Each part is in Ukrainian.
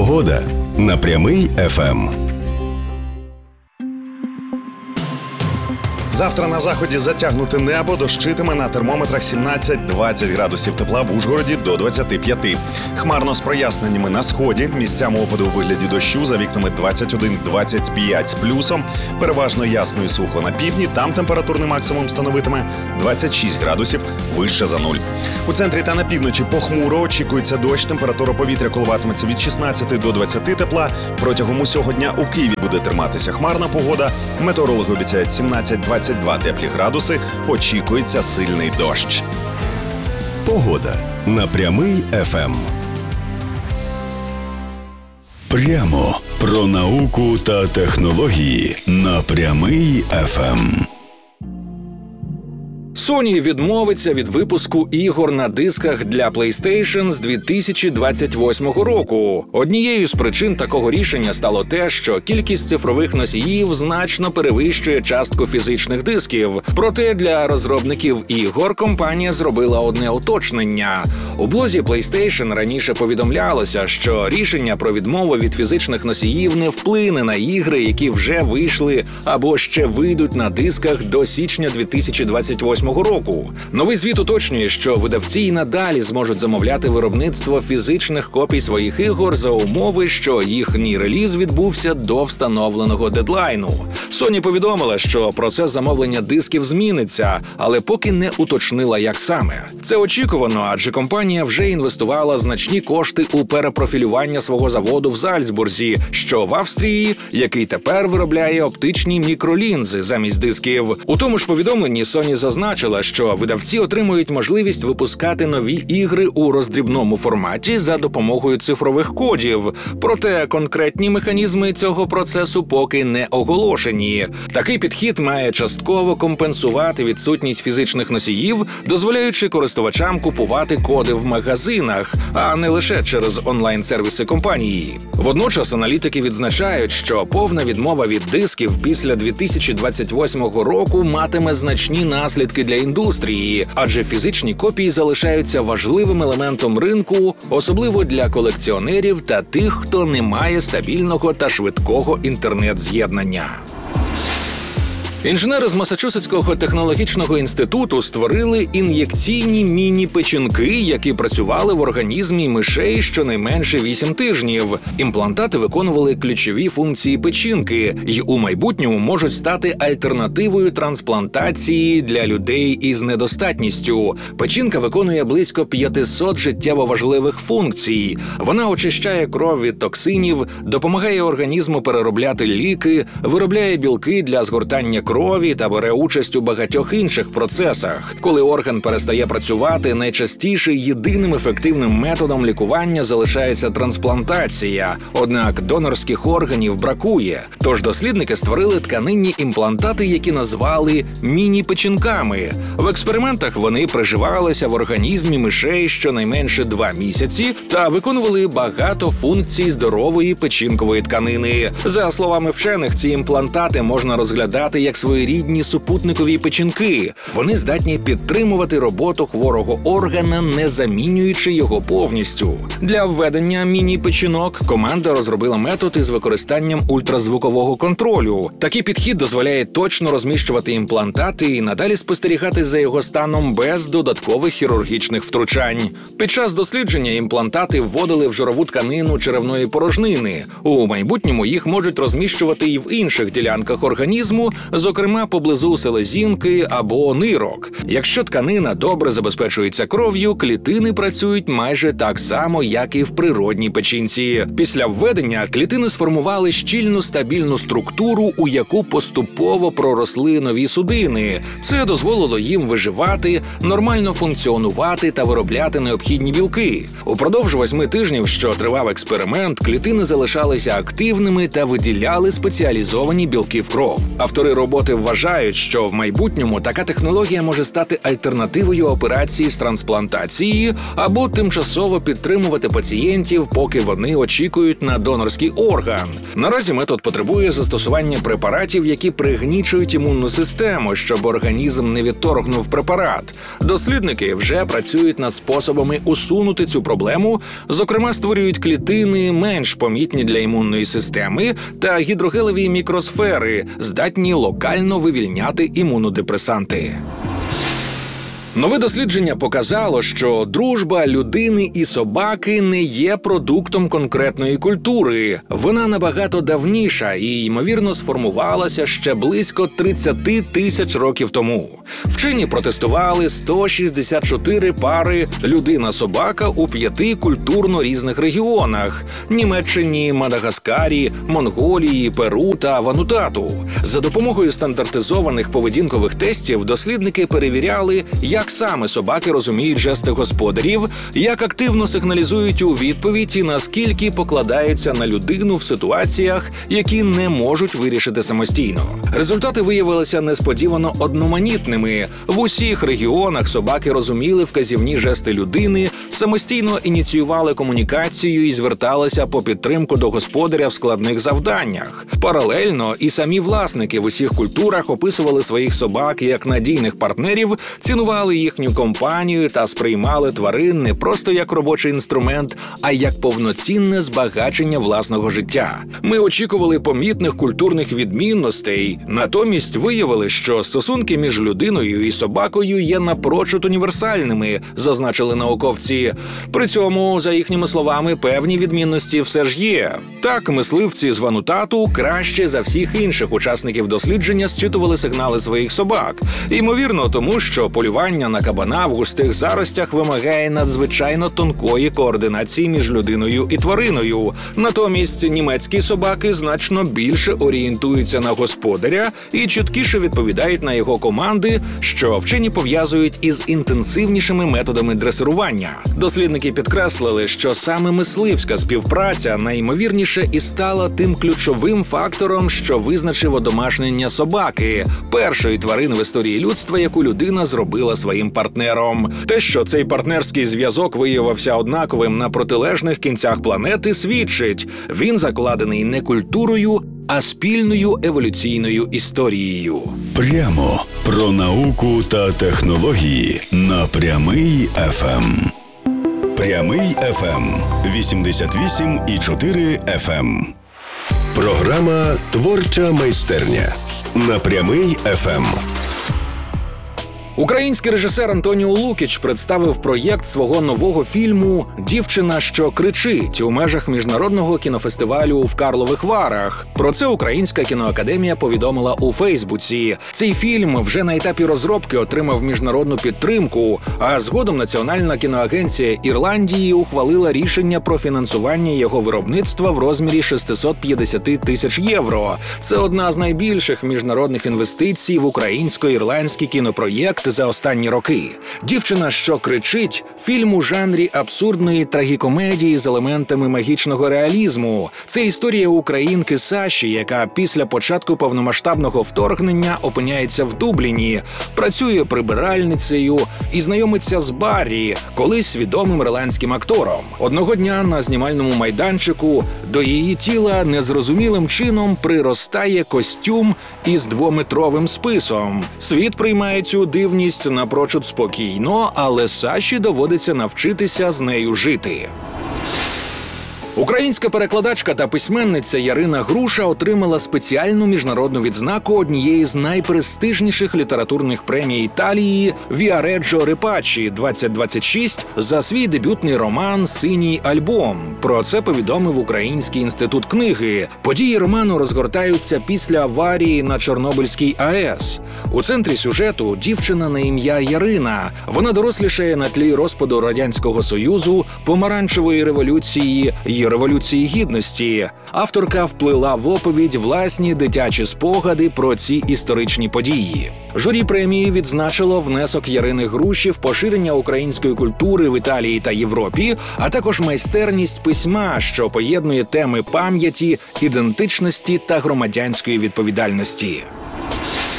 Погода на Прямий ФМ. Завтра на заході затягнуте небо, дощитиме, на термометрах 17-20 градусів тепла, в Ужгороді до 25. Хмарно з проясненнями на сході, місцями опади у вигляді дощу, за вікнами 21-25 з плюсом, переважно ясно і сухо на півдні, там температурний максимум становитиме 26 градусів, вище за нуль. У центрі та на півночі похмуро, очікується дощ, температура повітря коливатиметься від 16 до 20 тепла. Протягом усього дня у Києві буде триматися хмарна погода, метеорологи обіцяють 17-22 теплі градуси, очікується сильний дощ. Погода на Прямий ФМ. Прямо про науку та технології на Прямий ФМ. Sony відмовиться від випуску ігор на дисках для PlayStation з 2028 року. Однією з причин такого рішення стало те, що кількість цифрових носіїв значно перевищує частку фізичних дисків. Проте для розробників ігор компанія зробила одне уточнення. У блозі PlayStation раніше повідомлялося, що рішення про відмову від фізичних носіїв не вплине на ігри, які вже вийшли або ще вийдуть на дисках до січня 2028 року. Новий звіт уточнює, що видавці й надалі зможуть замовляти виробництво фізичних копій своїх ігор за умови, що їхній реліз відбувся до встановленого дедлайну. Sony повідомила, що процес замовлення дисків зміниться, але поки не уточнила, як саме. Це очікувано, адже компанія вже інвестувала значні кошти у перепрофілювання свого заводу в Зальцбурзі, що в Австрії, який тепер виробляє оптичні мікролінзи замість дисків. У тому ж повідомленні Sony зазначила, що видавці отримують можливість випускати нові ігри у роздрібному форматі за допомогою цифрових кодів. Проте конкретні механізми цього процесу поки не оголошені. Такий підхід має частково компенсувати відсутність фізичних носіїв, дозволяючи користувачам купувати коди в магазинах, а не лише через онлайн-сервіси компанії. Водночас аналітики відзначають, що повна відмова від дисків після 2028 року матиме значні наслідки для індустрії, адже фізичні копії залишаються важливим елементом ринку, особливо для колекціонерів та тих, хто не має стабільного та швидкого інтернет-з'єднання. Інженери з Масачусетського технологічного інституту створили ін'єкційні міні-печінки, які працювали в організмі мишей щонайменше 8 тижнів. Імплантати виконували ключові функції печінки і у майбутньому можуть стати альтернативою трансплантації для людей із недостатністю. Печінка виконує близько 500 життєво важливих функцій. Вона очищає кров від токсинів, допомагає організму переробляти ліки, виробляє білки для згортання крові та бере участь у багатьох інших процесах. Коли орган перестає працювати, найчастіше єдиним ефективним методом лікування залишається трансплантація. Однак донорських органів бракує. Тож дослідники створили тканинні імплантати, які назвали міні-печінками. В експериментах вони приживалися в організмі мишей щонайменше 2 місяці та виконували багато функцій здорової печінкової тканини. За словами вчених, ці імплантати можна розглядати як своєрідні супутникові печінки. Вони здатні підтримувати роботу хворого органа, не замінюючи його повністю. Для введення міні-печінок команда розробила метод із використанням ультразвукового контролю. Такий підхід дозволяє точно розміщувати імплантати і надалі спостерігати за його станом без додаткових хірургічних втручань. Під час дослідження імплантати вводили в жирову тканину черевної порожнини. У майбутньому їх можуть розміщувати і в інших ділянках організму, зокрема поблизу селезінки або нирок. Якщо тканина добре забезпечується кров'ю, клітини працюють майже так само, як і в природній печінці. Після введення клітини сформували щільну стабільну структуру, у яку поступово проросли нові судини. Це дозволило їм виживати, нормально функціонувати та виробляти необхідні білки. Упродовж 8 тижнів, що тривав експеримент, клітини залишалися активними та виділяли спеціалізовані білки в кров. Автори роботи роботи вважають, що в майбутньому така технологія може стати альтернативою операції з трансплантації або тимчасово підтримувати пацієнтів, поки вони очікують на донорський орган. Наразі метод потребує застосування препаратів, які пригнічують імунну систему, щоб організм не відторгнув препарат. Дослідники вже працюють над способами усунути цю проблему, зокрема створюють клітини, менш помітні для імунної системи, та гідрогелеві мікросфери, здатні локально вивільняти імунодепресанти. Нове дослідження показало, що дружба людини і собаки не є продуктом конкретної культури. Вона набагато давніша і, ймовірно, сформувалася ще близько 30 тисяч років тому. Вчені протестували 164 пари людина-собака у 5 культурно різних регіонах – Німеччині, Мадагаскарі, Монголії, Перу та Вануату. За допомогою стандартизованих поведінкових тестів дослідники перевіряли, як саме собаки розуміють жести господарів, як активно сигналізують у відповідь і наскільки покладаються на людину в ситуаціях, які не можуть вирішити самостійно. Результати виявилися несподівано одноманітними. В усіх регіонах собаки розуміли вказівні жести людини, самостійно ініціювали комунікацію і зверталися по підтримку до господаря в складних завданнях. Паралельно і самі власники в усіх культурах описували своїх собак як надійних партнерів, цінували їхню компанію та сприймали тварин не просто як робочий інструмент, а як повноцінне збагачення власного життя. Ми очікували помітних культурних відмінностей, натомість виявили, що стосунки між людиною і собакою є напрочуд універсальними, зазначили науковці. При цьому, за їхніми словами, певні відмінності все ж є. Так, мисливці з Вануату краще за всіх інших учасників дослідження зчитували сигнали своїх собак. Ймовірно, тому що полювання на кабана в густих заростях вимагає надзвичайно тонкої координації між людиною і твариною. Натомість німецькі собаки значно більше орієнтуються на господаря і чіткіше відповідають на його команди, що вчені пов'язують із інтенсивнішими методами дресирування. Дослідники підкреслили, що саме мисливська співпраця найімовірніше і стала тим ключовим фактором, що визначив одомашнення собаки – першої тварини в історії людства, яку людина зробила своїм партнером. Те, що цей партнерський зв'язок виявився однаковим на протилежних кінцях планети, свідчить – він закладений не культурою, а спільною еволюційною історією. Прямо про науку та технології на Прямий ФМ. Прямий ФМ 88,4 ФМ. Програма «Творча майстерня» на Прямий ФМ. Український режисер Антоніо Лукіч представив проєкт свого нового фільму «Дівчина, що кричить» у межах міжнародного кінофестивалю в Карлових Варах. Про це Українська кіноакадемія повідомила у Фейсбуці. Цей фільм вже на етапі розробки отримав міжнародну підтримку, а згодом Національна кіноагенція Ірландії ухвалила рішення про фінансування його виробництва в розмірі 650 тисяч євро. Це одна з найбільших міжнародних інвестицій в українсько-ірландський кінопроєкт за останні роки. «Дівчина, що кричить» – фільм у жанрі абсурдної трагікомедії з елементами магічного реалізму. Це історія українки Саші, яка після початку повномасштабного вторгнення опиняється в Дубліні, працює прибиральницею і знайомиться з Баррі, колись відомим ірландським актором. Одного дня на знімальному майданчику до її тіла незрозумілим чином приростає костюм із 2-метровим списом. Світ приймає цю дивність напрочуд спокійно, але Саші доводиться навчитися з нею жити. Українська перекладачка та письменниця Ярина Груша отримала спеціальну міжнародну відзнаку однієї з найпрестижніших літературних премій Італії «Віареджо Репачі» 2026 за свій дебютний роман «Синій альбом». Про це повідомив Український інститут книги. Події роману розгортаються після аварії на Чорнобильській АЕС. У центрі сюжету дівчина на ім'я Ярина. Вона дорослішає на тлі розпаду Радянського Союзу, помаранчевої революції і Революції Гідності. Авторка вплила в оповідь власні дитячі спогади про ці історичні події. Журі премії відзначило внесок Ярини Груші в поширення української культури в Італії та Європі, а також майстерність письма, що поєднує теми пам'яті, ідентичності та громадянської відповідальності.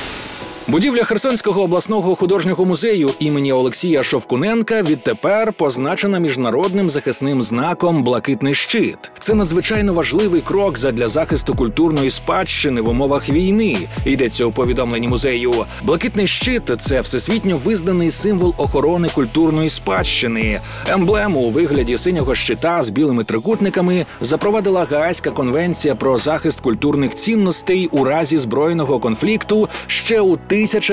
Будівля Херсонського обласного художнього музею імені Олексія Шовкуненка відтепер позначена міжнародним захисним знаком «Блакитний щит». Це надзвичайно важливий крок задля захисту культурної спадщини в умовах війни, йдеться у повідомленні музею. «Блакитний щит» – це всесвітньо визнаний символ охорони культурної спадщини. Емблему у вигляді синього щита з білими трикутниками запровадила Гаазька конвенція про захист культурних цінностей у разі збройного конфлікту ще у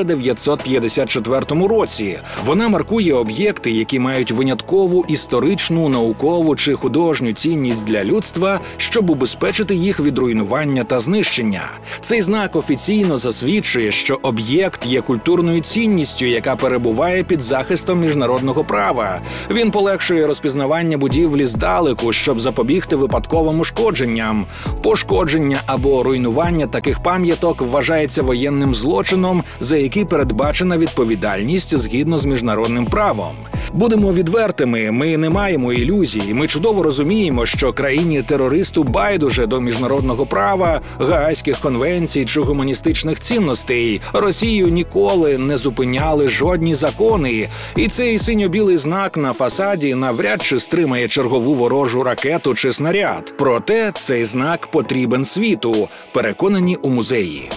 1954 році. Вона маркує об'єкти, які мають виняткову історичну, наукову чи художню цінність для людства, щоб убезпечити їх від руйнування та знищення. Цей знак офіційно засвідчує, що об'єкт є культурною цінністю, яка перебуває під захистом міжнародного права. Він полегшує розпізнавання будівлі здалеку, щоб запобігти випадковим ушкодженням. Пошкодження або руйнування таких пам'яток вважається воєнним злочином, за який передбачена відповідальність згідно з міжнародним правом. Будемо відвертими, ми не маємо ілюзій. Ми чудово розуміємо, що країні-терористу байдуже до міжнародного права, Гаазьких конвенцій чи гуманістичних цінностей. Росію ніколи не зупиняли жодні закони. І цей синьо-білий знак на фасаді навряд чи стримає чергову ворожу ракету чи снаряд. Проте цей знак потрібен світу, переконані у музеї.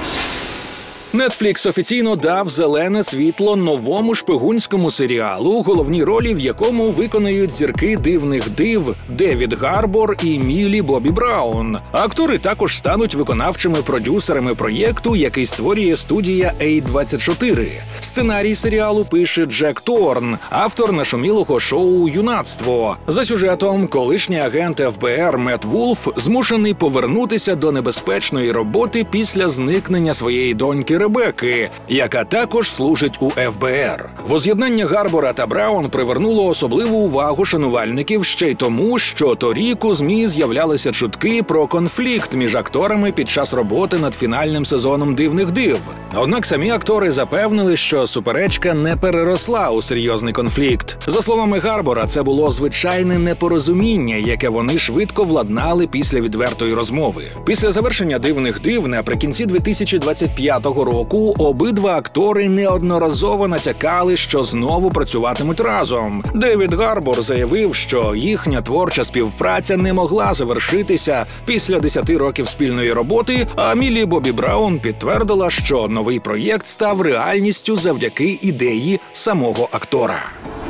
Netflix офіційно дав зелене світло новому шпигунському серіалу, головні ролі в якому виконають зірки «Дивних див» Девід Гарбор і Міллі Бобі Браун. Актори також стануть виконавчими продюсерами проєкту, який створює студія A24. Сценарій серіалу пише Джек Торн, автор нашумілого шоу «Юнацтво». За сюжетом, колишній агент ФБР Мет Вулф змушений повернутися до небезпечної роботи після зникнення своєї доньки Ребекки, яка також служить у ФБР. Воз'єднання Гарбора та Браун привернуло особливу увагу шанувальників ще й тому, що торік у ЗМІ з'являлися чутки про конфлікт між акторами під час роботи над фінальним сезоном «Дивних див». Однак самі актори запевнили, що суперечка не переросла у серйозний конфлікт. За словами Гарбора, це було звичайне непорозуміння, яке вони швидко владнали після відвертої розмови. Після завершення «Дивних див» наприкінці 2025 року обидва актори неодноразово натякали, що знову працюватимуть разом. Девід Гарбор заявив, що їхня творча співпраця не могла завершитися після 10 років спільної роботи, а Міллі Бобі Браун підтвердила, що новий проєкт став реальністю завдяки ідеї самого актора.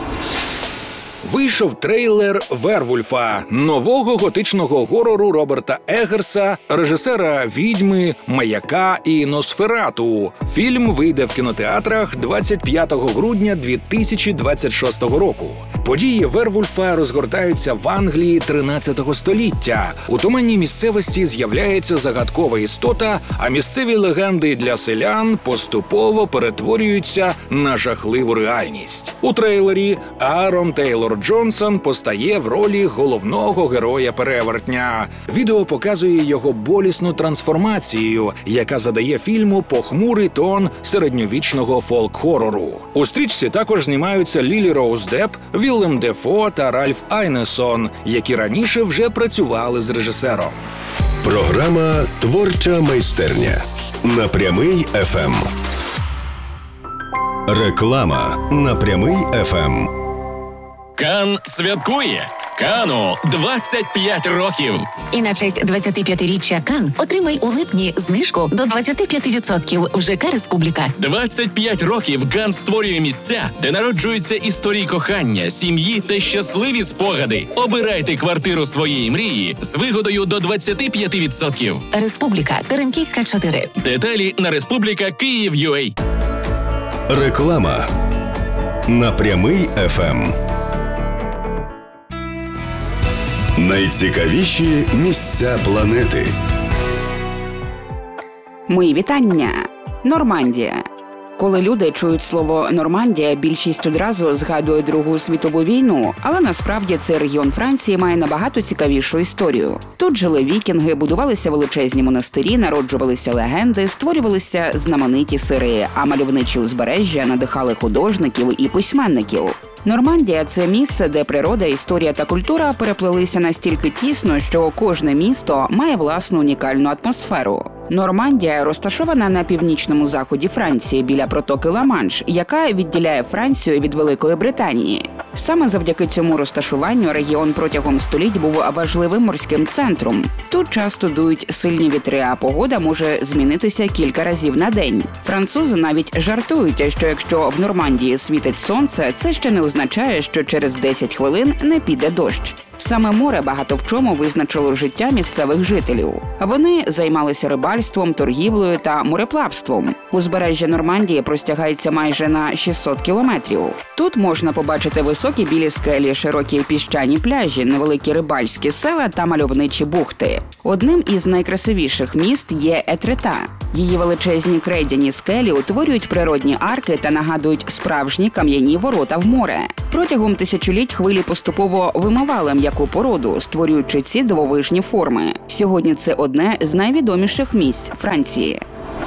Вийшов трейлер «Вервольфа» – нового готичного горору Роберта Еггерса, режисера «Відьми», «Маяка» і «Носферату». Фільм вийде в кінотеатрах 25 грудня 2026 року. Події «Вервольфа» розгортаються в Англії 13 століття. У туманній місцевості з'являється загадкова істота, а місцеві легенди для селян поступово перетворюються на жахливу реальність. У трейлері Аарон Тейлор Джонсон постає в ролі головного героя-перевертня. Відео показує його болісну трансформацію, яка задає фільму похмурий тон середньовічного фолк-хорору. У стрічці також знімаються Лілі Роуз Депп, Віллем Дефо та Ральф Айнесон, які раніше вже працювали з режисером. Програма «Творча майстерня» на Прямий ФМ. Реклама на Прямий ФМ. Кан святкує! Кану 25 років! І на честь 25-річчя Кан отримай у липні знижку до 25% в ЖК «Республіка». 25 років Кан створює місця, де народжуються історії кохання, сім'ї та щасливі спогади. Обирайте квартиру своєї мрії з вигодою до 25%. «Республіка», Теремківська, 4. Деталі на Республіка Київ.UA. Реклама на Прямий ФМ. Найцікавіші місця планети. Мої вітання. Нормандія. Коли люди чують слово «Нормандія», більшість одразу згадує Другу світову війну, але насправді цей регіон Франції має набагато цікавішу історію. Тут жили вікінги, будувалися величезні монастирі, народжувалися легенди, створювалися знамениті сири, а мальовничі узбережжя надихали художників і письменників. Нормандія – це місце, де природа, історія та культура переплелися настільки тісно, що кожне місто має власну унікальну атмосферу. Нормандія розташована на північному заході Франції біля протоки Ла-Манш, яка відділяє Францію від Великої Британії. Саме завдяки цьому розташуванню регіон протягом століть був важливим морським центром. Тут часто дують сильні вітри, а погода може змінитися кілька разів на день. Французи навіть жартують, що якщо в Нормандії світить сонце, це ще не означає, що через 10 хвилин не піде дощ. Саме море багато в чому визначило життя місцевих жителів. Вони займалися рибальством, торгівлею та мореплавством. Узбережжя Нормандії простягається майже на 600 кілометрів. Тут можна побачити високі білі скелі, широкі піщані пляжі, невеликі рибальські села та мальовничі бухти. Одним із найкрасивіших міст є Етрета. Її величезні крейдяні скелі утворюють природні арки та нагадують справжні кам'яні ворота в море. Протягом тисячоліть хвилі поступово вимивали м'яку породу, створюючи ці дивовижні форми. Сьогодні це одне з найвідоміших місць Франції.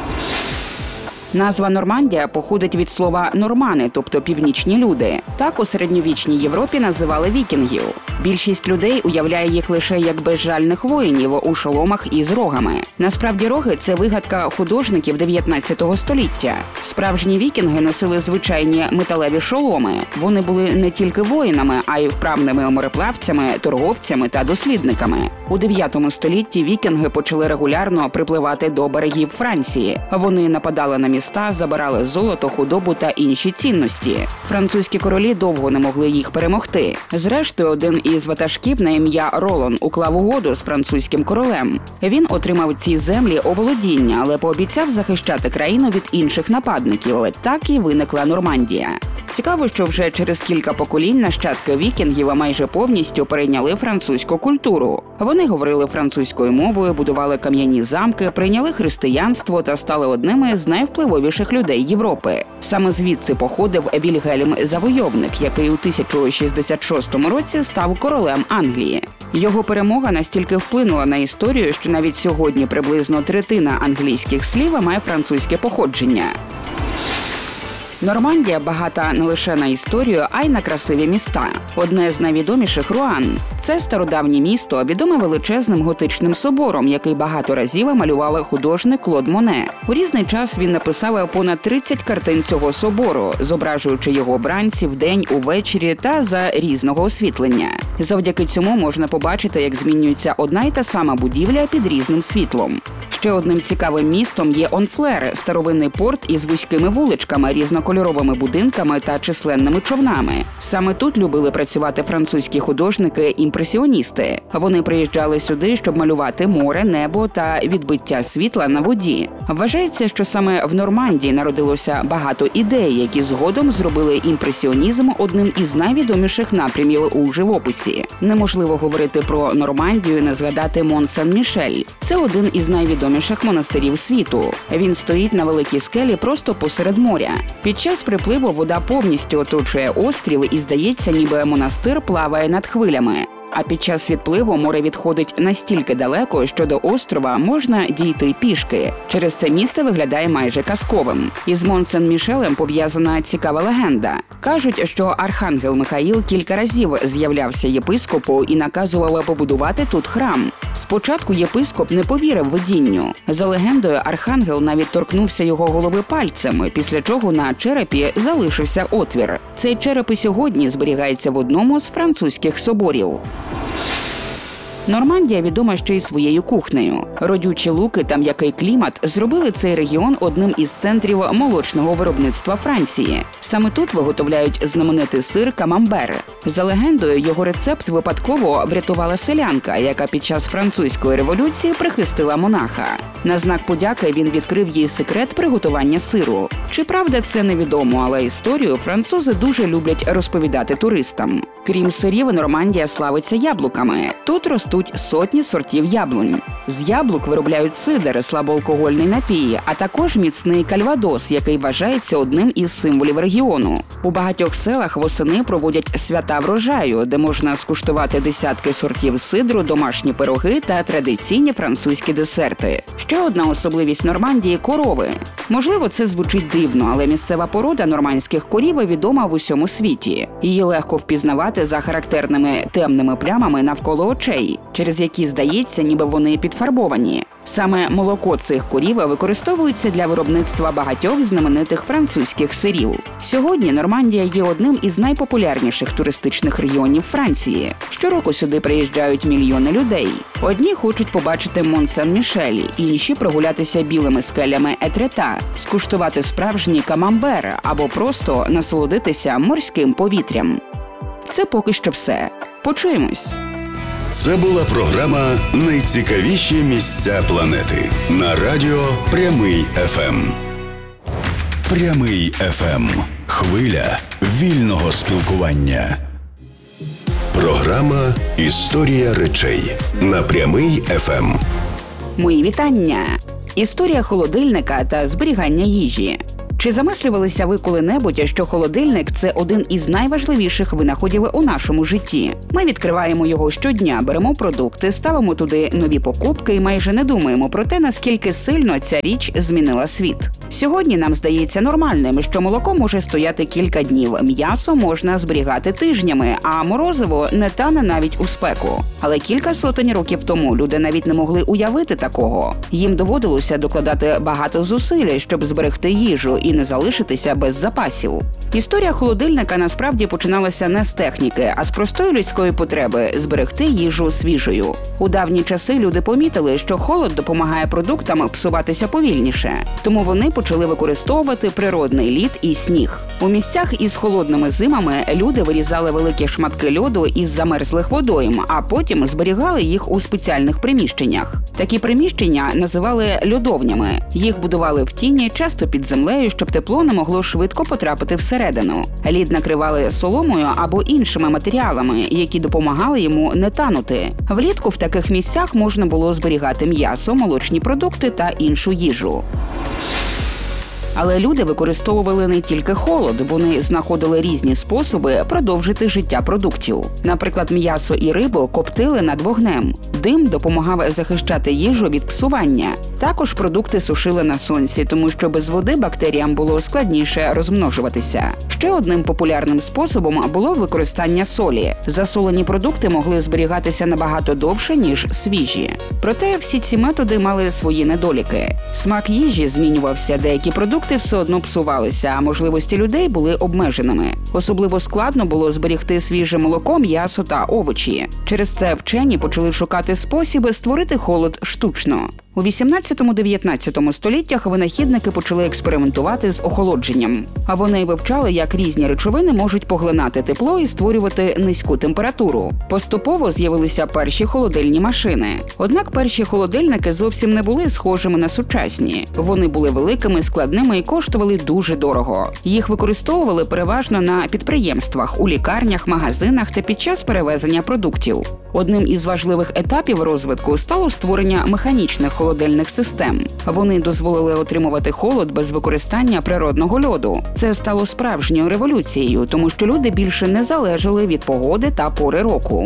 Назва Нормандія походить від слова «нормани», тобто «північні люди». Так у середньовічній Європі називали вікінгів. Більшість людей уявляє їх лише як безжальних воїнів у шоломах із рогами. Насправді роги – це вигадка художників 19 століття. Справжні вікінги носили звичайні металеві шоломи. Вони були не тільки воїнами, а й вправними мореплавцями, торговцями та дослідниками. У 9 столітті вікінги почали регулярно припливати до берегів Франції. Вони нападали на міста, забирали золото, худобу та інші цінності. Французькі королі довго не могли їх перемогти. Зрештою, один із ватажків на ім'я Ролан уклав угоду з французьким королем. Він отримав ці землі у володіння, але пообіцяв захищати країну від інших нападників. Так і виникла Нормандія. Цікаво, що вже через кілька поколінь нащадки вікінгів майже повністю перейняли французьку культуру. Вони говорили французькою мовою, будували кам'яні замки, прийняли християнство та стали одними з найвпливовіших людей Європи. Саме звідси походив Вільгельм Завойовник, який у 1066 році став королем Англії. Його перемога настільки вплинула на історію, що навіть сьогодні приблизно третина англійських слів має французьке походження. Нормандія багата не лише на історію, а й на красиві міста. Одне з найвідоміших – Руан. Це стародавнє місто, відоме величезним готичним собором, який багато разів малював художник Клод Моне. У різний час він написав понад 30 картин цього собору, зображуючи його вранці, вдень, увечері та за різного освітлення. Завдяки цьому можна побачити, як змінюється одна й та сама будівля під різним світлом. Ще одним цікавим містом є Онфлер – старовинний порт із вузькими вуличками, різнокольоровими будинками та численними човнами. Саме тут любили працювати французькі художники-імпресіоністи. Вони приїжджали сюди, щоб малювати море, небо та відбиття світла на воді. Вважається, що саме в Нормандії народилося багато ідей, які згодом зробили імпресіонізм одним із найвідоміших напрямів у живописі. Неможливо говорити про Нормандію і не згадати Мон-Сен-Мішель. Це один із найвідоміших монастирів світу. Він стоїть на великій скелі просто посеред моря. Під час припливу вода повністю оточує острів і здається, ніби монастир плаває над хвилями. А під час відпливу море відходить настільки далеко, що до острова можна дійти пішки. Через це місце виглядає майже казковим. Із Мон-Сен-Мішелем пов'язана цікава легенда. Кажуть, що архангел Михаїл кілька разів з'являвся єпископу і наказував побудувати тут храм. Спочатку єпископ не повірив видінню. За легендою, архангел навіть торкнувся його голови пальцем, після чого на черепі залишився отвір. Цей череп і сьогодні зберігається в одному з французьких соборів. Нормандія відома ще й своєю кухнею. Родючі луки та м'який клімат зробили цей регіон одним із центрів молочного виробництва Франції. Саме тут виготовляють знаменитий сир камамбер. За легендою, його рецепт випадково врятувала селянка, яка під час французької революції прихистила монаха. На знак подяки він відкрив їй секрет приготування сиру. Чи правда, це невідомо, але історію французи дуже люблять розповідати туристам. Крім сирів, Нормандія славиться яблуками. Тут ростуть сотні сортів яблунь. З яблук виробляють сидр, слабоалкогольний напій, а також міцний кальвадос, який вважається одним із символів регіону. У багатьох селах восени проводять свята врожаю, де можна скуштувати десятки сортів сидру, домашні пироги та традиційні французькі десерти. Ще одна особливість Нормандії – корови. Можливо, це звучить дивно, але місцева порода нормандських корів відома в усьому світі. Її легко впізнавати слідкувати за характерними темними плямами навколо очей, через які здається, ніби вони підфарбовані. Саме молоко цих корів використовується для виробництва багатьох знаменитих французьких сирів. Сьогодні Нормандія є одним із найпопулярніших туристичних регіонів Франції. Щороку сюди приїжджають мільйони людей. Одні хочуть побачити Мон-Сен-Мішель, інші прогулятися білими скелями Етрета, скуштувати справжній камамбер або просто насолодитися морським повітрям. Це поки що все. Почуємось! Це була програма «Найцікавіші місця планети» на радіо Прямий ФМ. Прямий ФМ. Хвиля вільного спілкування. Програма «Історія речей» на Прямий ФМ. Мої вітання! Історія холодильника та зберігання їжі. Чи замислювалися ви коли-небудь, що холодильник – це один із найважливіших винаходів у нашому житті? Ми відкриваємо його щодня, беремо продукти, ставимо туди нові покупки і майже не думаємо про те, наскільки сильно ця річ змінила світ. Сьогодні нам здається нормальним, що молоко може стояти кілька днів, м'ясо можна зберігати тижнями, а морозиво не тане навіть у спеку. Але кілька сотень років тому люди навіть не могли уявити такого. Їм доводилося докладати багато зусиль, щоб зберегти їжу і не залишитися без запасів. Історія холодильника насправді починалася не з техніки, а з простої людської потреби – зберегти їжу свіжою. У давні часи люди помітили, що холод допомагає продуктам псуватися повільніше. Тому вони почали використовувати природний лід і сніг. У місцях із холодними зимами люди вирізали великі шматки льоду із замерзлих водойм, а потім зберігали їх у спеціальних приміщеннях. Такі приміщення називали льодовнями. Їх будували в тіні, часто під землею, щоб тепло не могло швидко потрапити всередину. Лід накривали соломою або іншими матеріалами, які допомагали йому не танути. Влітку в таких місцях можна було зберігати м'ясо, молочні продукти та іншу їжу. Але люди використовували не тільки холод, вони знаходили різні способи продовжити життя продуктів. Наприклад, м'ясо і рибу коптили над вогнем. Дим допомагав захищати їжу від псування. Також продукти сушили на сонці, тому що без води бактеріям було складніше розмножуватися. Ще одним популярним способом було використання солі. Засолені продукти могли зберігатися набагато довше, ніж свіжі. Проте всі ці методи мали свої недоліки. Смак їжі змінювався, деякі продукти все одно псувалися, а можливості людей були обмеженими. Особливо складно було зберігти свіже молоко, м'ясо та овочі. Через це вчені почали шукати спосіби створити холод штучно. У 18-19 століттях винахідники почали експериментувати з охолодженням. А вони вивчали, як різні речовини можуть поглинати тепло і створювати низьку температуру. Поступово з'явилися перші холодильні машини. Однак перші холодильники зовсім не були схожими на сучасні. Вони були великими, складними і коштували дуже дорого. Їх використовували переважно на підприємствах, у лікарнях, магазинах та під час перевезення продуктів. Одним із важливих етапів розвитку стало створення механічних холодильних систем. Вони дозволили отримувати холод без використання природного льоду. Це стало справжньою революцією, тому що люди більше не залежали від погоди та пори року.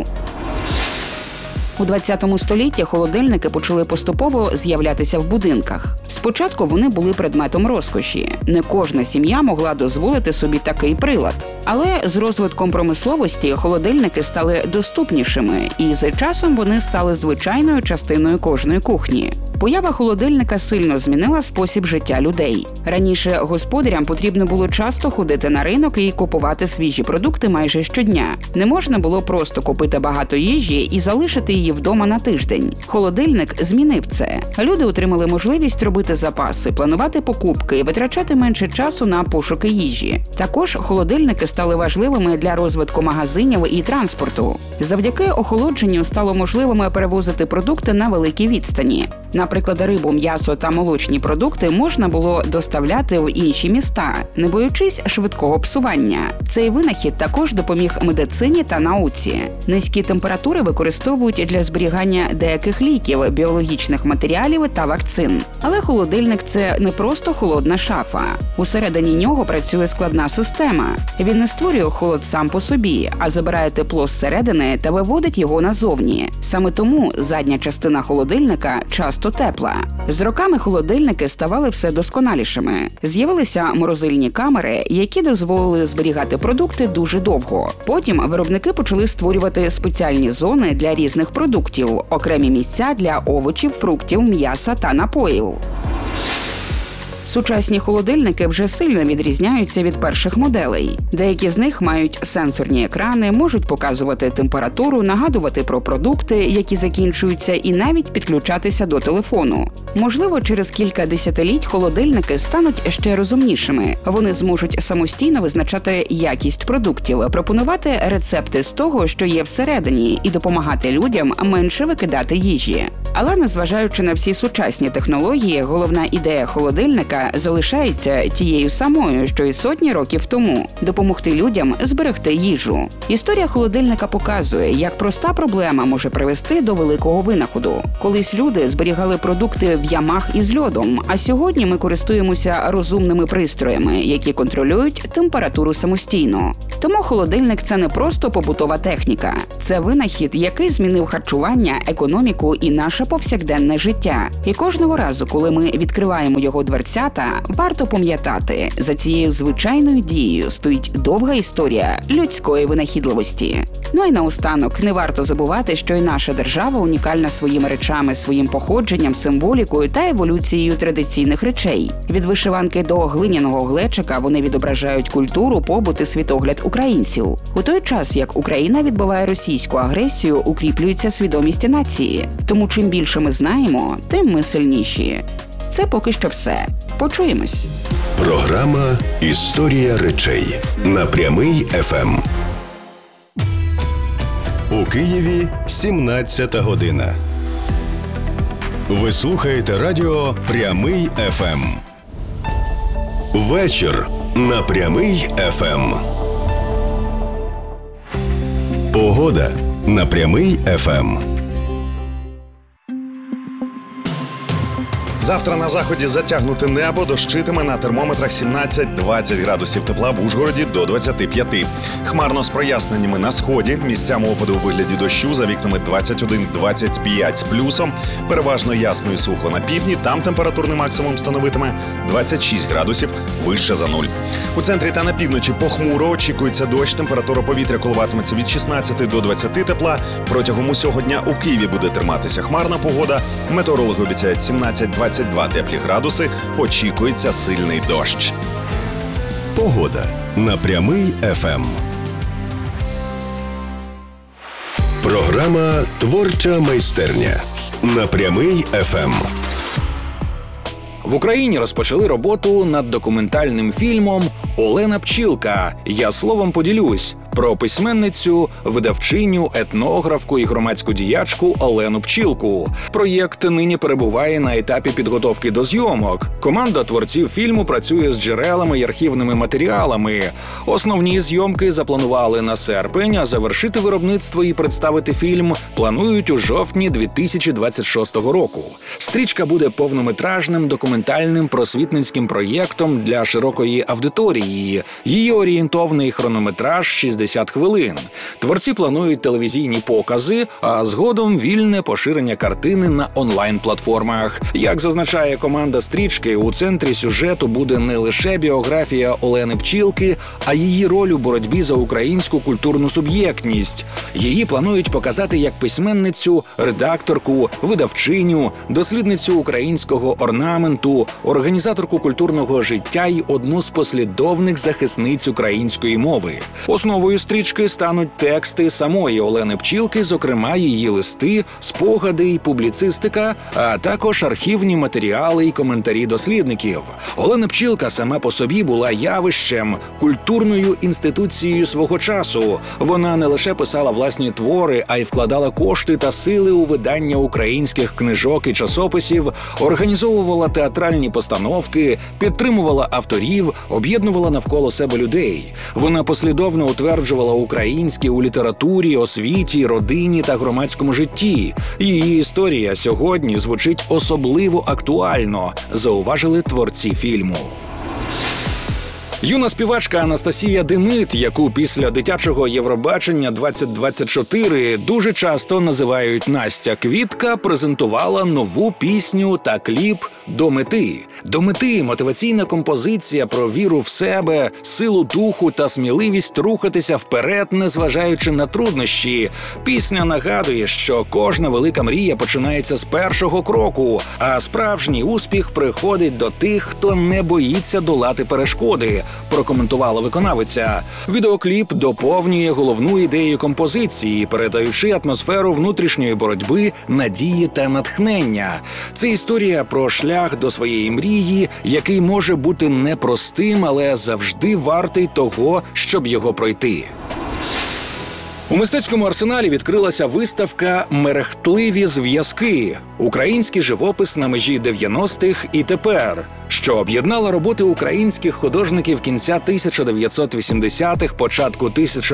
У 20 столітті холодильники почали поступово з'являтися в будинках. Спочатку вони були предметом розкоші. Не кожна сім'я могла дозволити собі такий прилад. Але з розвитком промисловості холодильники стали доступнішими, і з часом вони стали звичайною частиною кожної кухні. Поява холодильника сильно змінила спосіб життя людей. Раніше господарям потрібно було часто ходити на ринок і купувати свіжі продукти майже щодня. Не можна було просто купити багато їжі і залишити її вдома на тиждень. Холодильник змінив це. Люди отримали можливість робити запаси, планувати покупки і витрачати менше часу на пошуки їжі. Також холодильники стали важливими для розвитку магазинів і транспорту. Завдяки охолодженню стало можливим перевозити продукти на великій відстані. Наприклад, рибу, м'ясо та молочні продукти можна було доставляти в інші міста, не боючись швидкого псування. Цей винахід також допоміг медицині та науці. Низькі температури використовують для зберігання деяких ліків, біологічних матеріалів та вакцин. Але холодильник – це не просто холодна шафа. Усередині нього працює складна система. Він не створює холод сам по собі, а забирає тепло зсередини та виводить його назовні. Саме тому задня частина холодильника часто просто тепла. З роками холодильники ставали все досконалішими. З'явилися морозильні камери, які дозволили зберігати продукти дуже довго. Потім виробники почали створювати спеціальні зони для різних продуктів, окремі місця для овочів, фруктів, м'яса та напоїв. Сучасні холодильники вже сильно відрізняються від перших моделей. Деякі з них мають сенсорні екрани, можуть показувати температуру, нагадувати про продукти, які закінчуються, і навіть підключатися до телефону. Можливо, через кілька десятиліть холодильники стануть ще розумнішими. Вони зможуть самостійно визначати якість продуктів, пропонувати рецепти з того, що є всередині, і допомагати людям менше викидати їжі. Але незважаючи на всі сучасні технології, головна ідея холодильника залишається тією самою, що й сотні років тому – допомогти людям зберегти їжу. Історія холодильника показує, як проста проблема може привести до великого винаходу. Колись люди зберігали продукти в ямах із льодом, а сьогодні ми користуємося розумними пристроями, які контролюють температуру самостійно. Тому холодильник – це не просто побутова техніка. Це винахід, який змінив харчування, економіку і наше повсякденне життя. І кожного разу, коли ми відкриваємо його дверцята, варто пам'ятати, за цією звичайною дією стоїть довга історія людської винахідливості. Ну і наостанок, не варто забувати, що і наша держава унікальна своїми речами, своїм походженням, символікою та еволюцією традиційних речей. Від вишиванки до глиняного глечика вони відображають культуру, побут і світогляд українців. У той час, як Україна відбиває російську агресію, укріплюється свідомість нації. Тому чим більше ми знаємо, тим ми сильніші. Це поки що все. Почуємось. Програма «Історія речей» на Прямий ФМ. У Києві 17 година. Ви слухаєте радіо «Прямий ФМ». Вечір на Прямий ФМ. Погода на Прямий ФМ. Завтра на заході затягнуте небо, дощитиме, на термометрах 17-20 градусів тепла, в Ужгороді до 25. Хмарно з проясненнями на сході, місцями опади у вигляді дощу, за вікнами 21-25 з плюсом, переважно ясно і сухо на півдні, там температурний максимум становитиме 26 градусів вище за нуль. У центрі та на півночі похмуро, очікується дощ, температура повітря коливатиметься від 16 до 20 тепла. Протягом усього дня у Києві буде триматися хмарна погода, метеорологи обіцяють 17-22 теплі градуси, очікується сильний дощ. Погода на Прямий ФМ. Програма «Творча майстерня» на Прямий ФМ. В Україні розпочали роботу над документальним фільмом «Олена Пчілка. Я словом поділюсь» про письменницю, видавчиню, етнографку і громадську діячку Олену Пчілку. Проєкт нині перебуває на етапі підготовки до зйомок. Команда творців фільму працює з джерелами й архівними матеріалами. Основні зйомки запланували на серпень, а завершити виробництво і представити фільм планують у жовтні 2026 року. Стрічка буде повнометражним документальним просвітницьким проєктом для широкої аудиторії. Її орієнтовний хронометраж – 60 хвилин. Творці планують телевізійні покази, а згодом вільне поширення картини на онлайн-платформах. Як зазначає команда стрічки, у центрі сюжету буде не лише біографія Олени Пчілки, а її роль у боротьбі за українську культурну суб'єктність. Її планують показати як письменницю, редакторку, видавчиню, дослідницю українського орнаменту, організаторку культурного життя й одну з послідовних захисниць української мови. Основою стрічки стануть тексти самої Олени Пчілки, зокрема її листи, спогади й публіцистика, а також архівні матеріали й коментарі дослідників. Олена Пчілка сама по собі була явищем, культурною інституцією свого часу. Вона не лише писала власні твори, а й вкладала кошти та сили у видання українських книжок і часописів, організовувала театральні постановки, підтримувала авторів, об'єднувала навколо себе людей. Вона послідовно утверджувала українське у літературі, освіті, родині та громадському житті. Її історія сьогодні звучить особливо актуально, зауважили творці фільму. Юна співачка Анастасія Демит, яку після дитячого Євробачення 2024 дуже часто називають Настя Квітка, презентувала нову пісню та кліп «До мети». «До мети» – мотиваційна композиція про віру в себе, силу духу та сміливість рухатися вперед, незважаючи на труднощі. Пісня нагадує, що кожна велика мрія починається з першого кроку, а справжній успіх приходить до тих, хто не боїться долати перешкоди, прокоментувала виконавиця. Відеокліп доповнює головну ідею композиції, передаючи атмосферу внутрішньої боротьби, надії та натхнення. Це історія про шлях до своєї мрії, який може бути непростим, але завжди вартий того, щоб його пройти. У мистецькому арсеналі відкрилася виставка «Мерехтливі зв'язки. Український живопис на межі 90-х і тепер», що об'єднала роботи українських художників кінця 1980-х, початку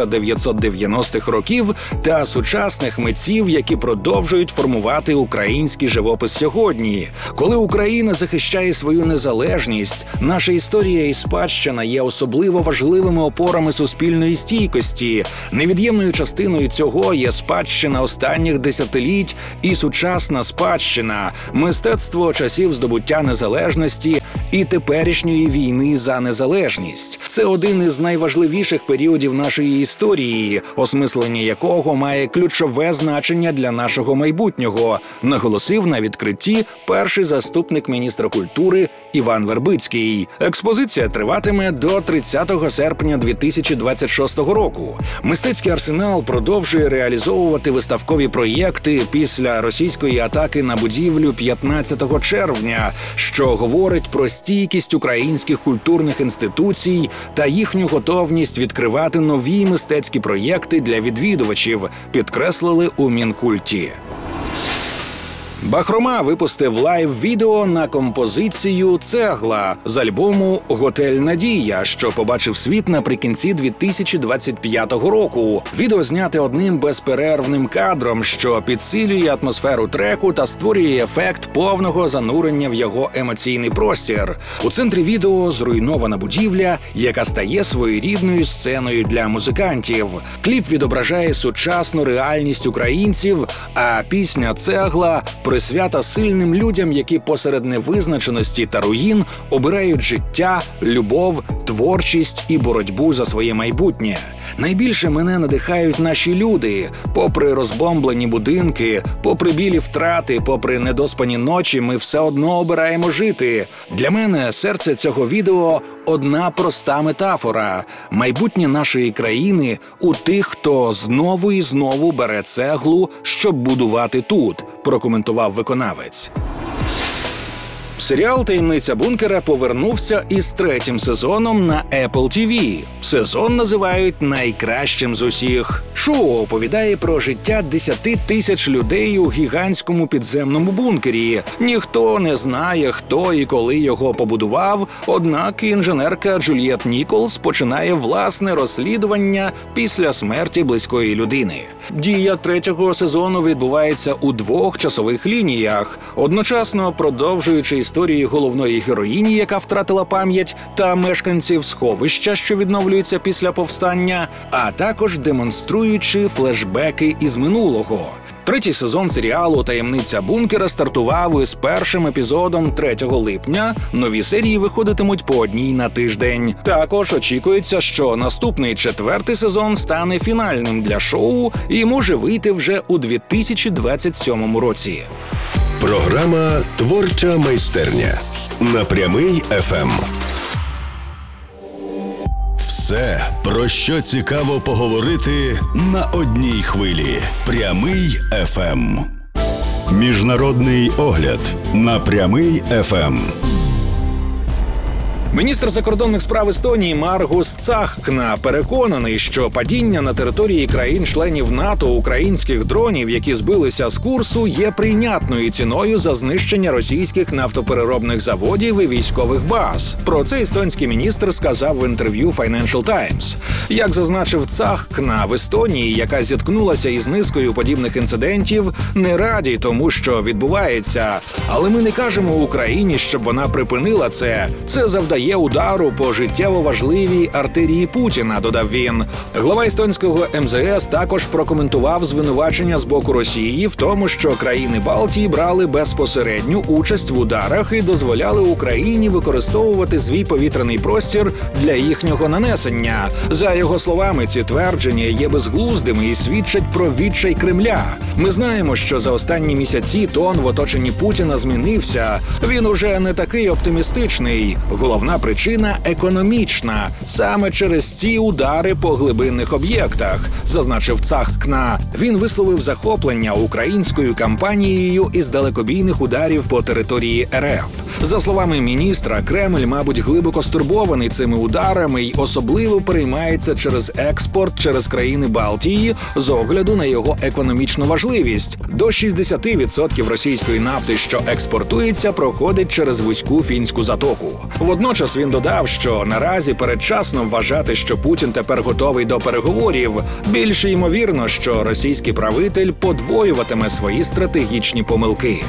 1990-х років та сучасних митців, які продовжують формувати український живопис сьогодні. Коли Україна захищає свою незалежність, наша історія і спадщина є особливо важливими опорами суспільної стійкості. Невід'ємною частиною цього є спадщина останніх десятиліть і сучасна спадщина, мистецтво часів здобуття незалежності і теперішньої війни за незалежність. Це один із найважливіших періодів нашої історії, осмислення якого має ключове значення для нашого майбутнього, наголосив на відкритті перший заступник міністра культури Іван Вербицький. Експозиція триватиме до 30 серпня 2026 року. Мистецький арсенал продовжує реалізовувати виставкові проєкти після російської атаки на будівлю 15 червня, що говорить про стійкість українських культурних інституцій та їхню готовність відкривати нові мистецькі проєкти для відвідувачів, підкреслили у Мінкульті. Бахрома випустив лайв-відео на композицію «Цегла» з альбому «Готель Надія», що побачив світ наприкінці 2025 року. Відео зняте одним безперервним кадром, що підсилює атмосферу треку та створює ефект повного занурення в його емоційний простір. У центрі відео зруйнована будівля, яка стає своєрідною сценою для музикантів. Кліп відображає сучасну реальність українців, а пісня «Цегла» присвята сильним людям, які посеред невизначеності та руїн обирають життя, любов, творчість і боротьбу за своє майбутнє. Найбільше мене надихають наші люди. Попри розбомблені будинки, попри білі втрати, попри недоспані ночі, ми все одно обираємо жити. Для мене серце цього відео – одна проста метафора. Майбутнє нашої країни у тих, хто знову і знову бере цеглу, щоб будувати тут, прокоментував виконавець. Серіал «Таємниця бункера» повернувся із третім сезоном на Apple TV. Сезон називають найкращим з усіх. Шоу оповідає про життя 10 тисяч людей у гігантському підземному бункері. Ніхто не знає, хто і коли його побудував, однак інженерка Джульєт Ніколс починає власне розслідування після смерті близької людини. Дія третього сезону відбувається у 2 часових лініях, одночасно продовжуючи історії головної героїні, яка втратила пам'ять, та мешканців сховища, що відновлюється після повстання, а також демонструючи флешбеки із минулого. Третій сезон серіалу «Таємниця бункера» стартував із першим епізодом 3 липня. Нові серії виходитимуть по одній на тиждень. Також очікується, що наступний 4-й сезон стане фінальним для шоу і може вийти вже у 2027 році. Програма «Творча майстерня» на Прямий ФМ. Все, про що цікаво поговорити на одній хвилі. Прямий ФМ. Міжнародний огляд на Прямий ФМ. Міністр закордонних справ Естонії Маргус Цахкна переконаний, що падіння на території країн-членів НАТО українських дронів, які збилися з курсу, є прийнятною ціною за знищення російських нафтопереробних заводів і військових баз. Про це естонський міністр сказав в інтерв'ю Financial Times. Як зазначив Цахкна, в Естонії, яка зіткнулася із низкою подібних інцидентів, не раді тому, що відбувається. Але ми не кажемо Україні, щоб вона припинила це. Це завдає завдає удару по життєво важливій артерії Путіна, додав він. Глава естонського МЗС також прокоментував звинувачення з боку Росії в тому, що країни Балтії брали безпосередню участь в ударах і дозволяли Україні використовувати свій повітряний простір для їхнього нанесення. За його словами, ці твердження є безглуздими і свідчать про відчай Кремля. Ми знаємо, що за останні місяці тон в оточенні Путіна змінився. Він уже не такий оптимістичний. Головна причина – економічна. Саме через ці удари по глибинних об'єктах, зазначив Цахкна. Він висловив захоплення українською кампанією із далекобійних ударів по території РФ. За словами міністра, Кремль, мабуть, глибоко стурбований цими ударами й особливо переймається через експорт через країни Балтії з огляду на його економічну важливість. До 60% російської нафти, що експортується, проходить через вузьку фінську затоку. Водночас він додав, що наразі передчасно вважати, що Путін тепер готовий до переговорів. Більш ймовірно, що російський правитель подвоюватиме свої стратегічні помилки.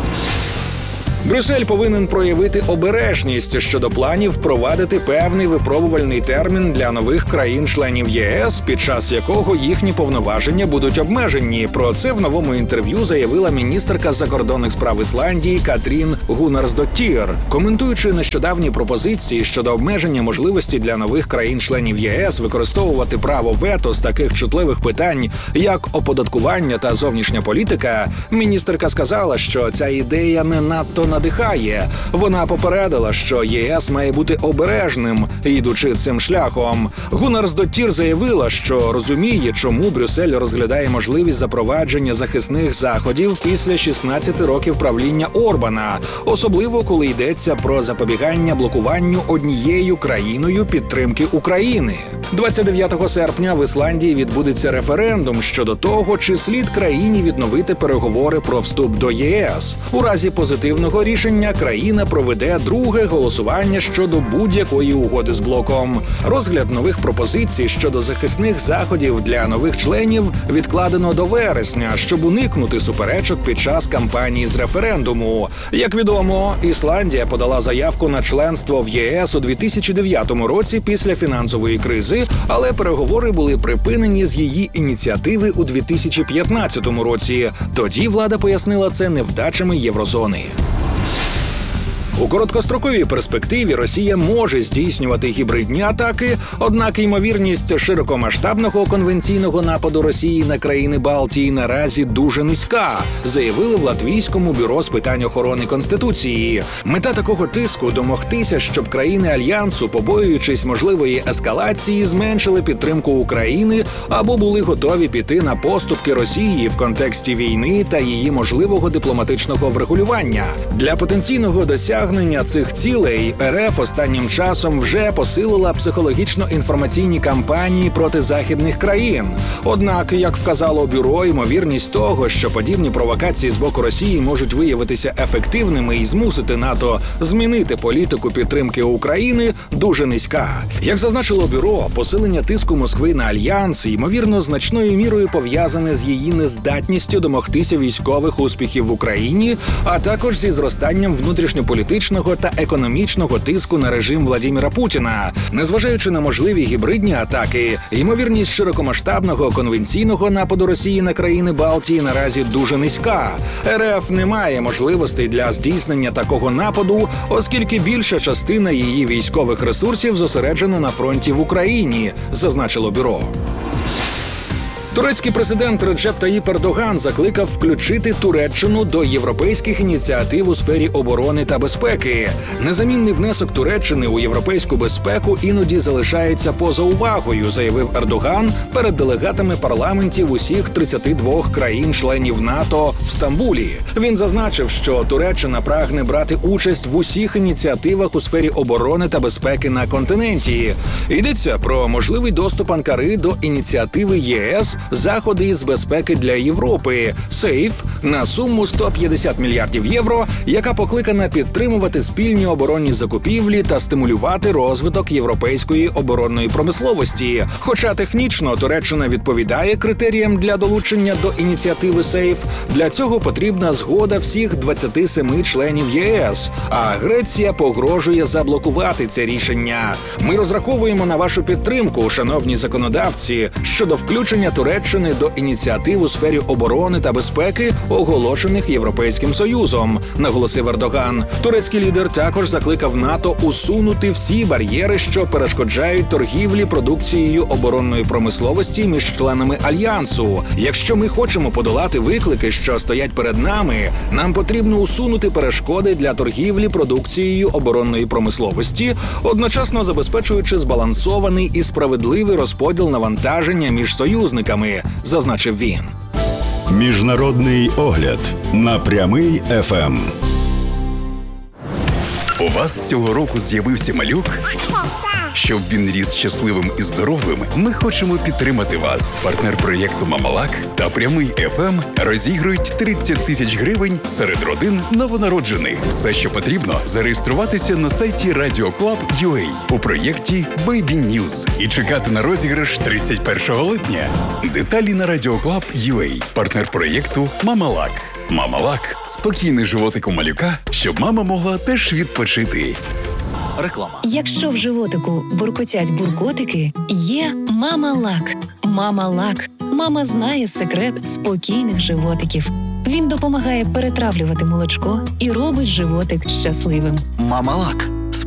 Брюссель повинен проявити обережність щодо планів впровадити певний випробувальний термін для нових країн-членів ЄС, під час якого їхні повноваження будуть обмежені. Про це в новому інтерв'ю заявила міністерка закордонних справ Ісландії Катрін Гуннарсдоттір. Коментуючи нещодавні пропозиції щодо обмеження можливості для нових країн-членів ЄС використовувати право вето з таких чутливих питань, як оподаткування та зовнішня політика, міністерка сказала, що ця ідея не надто надихає. Вона попередила, що ЄС має бути обережним, йдучи цим шляхом. Гуннарсдоттір заявила, що розуміє, чому Брюссель розглядає можливість запровадження захисних заходів після 16 років правління Орбана, особливо коли йдеться про запобігання блокуванню однією країною підтримки України. 29 серпня в Ісландії відбудеться референдум щодо того, чи слід країні відновити переговори про вступ до ЄС. У разі позитивного рішення країна проведе друге голосування щодо будь-якої угоди з блоком. Розгляд нових пропозицій щодо захисних заходів для нових членів відкладено до вересня, щоб уникнути суперечок під час кампанії з референдуму. Як відомо, Ісландія подала заявку на членство в ЄС у 2009 році після фінансової кризи, але переговори були припинені з її ініціативи у 2015 році. Тоді влада пояснила це невдачами єврозони. У короткостроковій перспективі Росія може здійснювати гібридні атаки, однак ймовірність широкомасштабного конвенційного нападу Росії на країни Балтії наразі дуже низька, заявили в Латвійському бюро з питань охорони Конституції. Мета такого тиску – домогтися, щоб країни Альянсу, побоюючись можливої ескалації, зменшили підтримку України або були готові піти на поступки Росії в контексті війни та її можливого дипломатичного врегулювання. Для потенційного досягнення цих цілей РФ останнім часом вже посилила психологічно-інформаційні кампанії проти західних країн. Однак, як вказало бюро, ймовірність того, що подібні провокації з боку Росії можуть виявитися ефективними і змусити НАТО змінити політику підтримки України, дуже низька. Як зазначило бюро, посилення тиску Москви на Альянс, ймовірно, значною мірою пов'язане з її нездатністю домогтися військових успіхів в Україні, а також зі зростанням внутрішньополітичного та економічного тиску на режим Владіміра Путіна. Незважаючи на можливі гібридні атаки, ймовірність широкомасштабного конвенційного нападу Росії на країни Балтії наразі дуже низька. РФ не має можливостей для здійснення такого нападу, оскільки більша частина її військових ресурсів зосереджена на фронті в Україні, зазначило бюро. Турецький президент Реджеп Таїп Ердоган закликав включити Туреччину до європейських ініціатив у сфері оборони та безпеки. Незамінний внесок Туреччини у європейську безпеку іноді залишається поза увагою, заявив Ердоган перед делегатами парламентів усіх 32 країн-членів НАТО в Стамбулі. Він зазначив, що Туреччина прагне брати участь в усіх ініціативах у сфері оборони та безпеки на континенті. Йдеться про можливий доступ Анкари до ініціативи ЄС заходи із безпеки для Європи «Сейф» на суму 150 мільярдів євро, яка покликана підтримувати спільні оборонні закупівлі та стимулювати розвиток європейської оборонної промисловості. Хоча технічно Туреччина відповідає критеріям для долучення до ініціативи «Сейф», для цього потрібна згода всіх 27 членів ЄС, а Греція погрожує заблокувати це рішення. Ми розраховуємо на вашу підтримку, шановні законодавці, щодо включення Туреччини до ініціатив у сфері оборони та безпеки, оголошених Європейським Союзом, наголосив Ердоган. Турецький лідер також закликав НАТО усунути всі бар'єри, що перешкоджають торгівлі продукцією оборонної промисловості між членами Альянсу. Якщо ми хочемо подолати виклики, що стоять перед нами, нам потрібно усунути перешкоди для торгівлі продукцією оборонної промисловості, одночасно забезпечуючи збалансований і справедливий розподіл навантаження між союзниками, зазначив він. Міжнародний огляд на прямий ФМ. У вас цього року з'явився малюк? Щоб він ріс щасливим і здоровим, ми хочемо підтримати вас. Партнер проєкту «Мамалак» та «Прямий ФМ» розігрують 30 тисяч гривень серед родин новонароджених. Все, що потрібно, зареєструватися на сайті Radio Club.ua у проєкті Baby News і чекати на розіграш 31 липня. Деталі на Radio Club.ua. Партнер проєкту «Мамалак». «Мамалак» – спокійний животик у малюка, щоб мама могла теж відпочити. Реклама. Якщо в животику буркотять буркотики, є «Мамалак». «Мамалак». Мама знає секрет спокійних животиків. Він допомагає перетравлювати молочко і робить животик щасливим. Мамалак.